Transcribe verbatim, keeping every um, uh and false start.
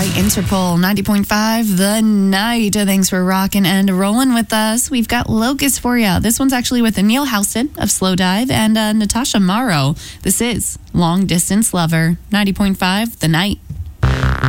by Interpol, ninety point five, The Night. Thanks for rocking and rolling with us. We've got Locust for you. This one's actually with Neil Houston of Slow Dive and uh, Natasha Morrow. This is Long Distance Lover, ninety point five, The Night.